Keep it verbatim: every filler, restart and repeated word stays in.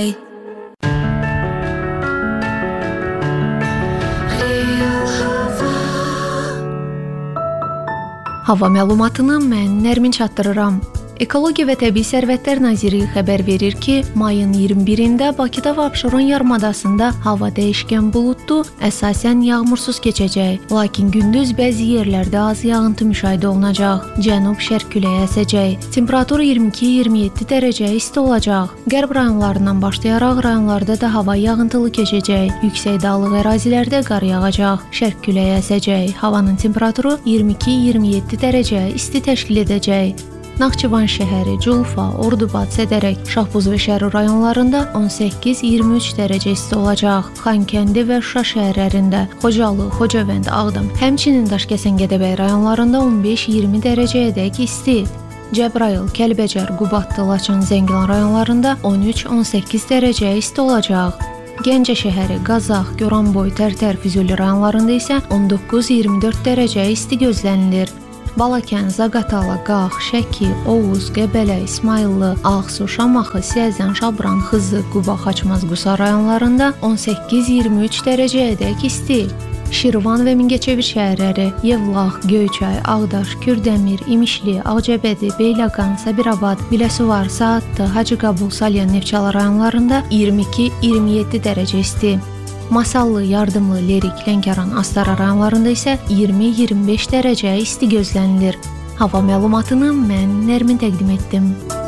əsəcək. Hava məlumatını mən Nərmin çatdırıram. Ekologiya və Təbii Sərvətlər Nazirliyi xəbər verir ki, mayın iyirmi birində Bakıda və Abşeron yarımadasında hava dəyişkən buludlu, əsasən yağmursuz keçəcək. Lakin gündüz bəzi yerlərdə az yağıntı müşahidə olunacaq. Cənub-şərq küləyi əsəcək. Temperatur iyirmi iki iyirmi yeddi dərəcə isti olacaq. Qərb rayonlarından başlayaraq rayonlarda da hava yağıntılı keçəcək. Yüksək dağlıq ərazilərdə qar yağacaq. Şərq küləyi əsəcək. Havanın temperaturu iyirmi iki iyirmi yeddi dərəcə isti təşkil edəcək. Naxçıvan şəhəri, Culfa, Ordubad, Sədərək, Şahbuz və Şərur rayonlarında on səkkiz iyirmi üç dərəcə isti olacaq. Xankəndi və Şuşa şəhərlərində, Xocalı, Xocavənd, Ağdam, həmçinin Daşkəsən-Gədəbəy rayonlarında on beş iyirmi dərəcəyədək isti. Cəbrayıl, Kəlbəcər, Qubadlı, Laçın, Zəngilan rayonlarında on üç on səkkiz dərəcə isti olacaq. Gəncə şəhəri, Qazax, Goranboy, Tərtər, Füzuli rayonlarında isə on doqquz iyirmi dörd dərəcə isti gözlənilir. Balakən, Zaqatala, Qax, Şəki, Oğuz, Qəbələ, İsmayıllı, Ağsu, Şamaxı, Siyəzən, Şabran, Xızı, Quba, Xaçmaz, Qusa rayonlarında on səkkiz iyirmi üç dərəcəyədək isti. Şirvan və Mingəçevir şəhərləri, Yevlax, Göyçay, Ağdaş, Kürdəmir, İmişli, Ağcabədi, Beyləqan, Sabirabad, Biləsuvar, Saatlı, Hacıqabul, Salyan, Neftçala rayonlarında iyirmi iki iyirmi yeddi dərəcə isti. Masallı, Yardımlı, Lerik, Lənkəran, Astara rayonlarında isə iyirmi iyirmi beş dərəcə isti gözlənilir. Hava məlumatını mən Nərmin təqdim etdim.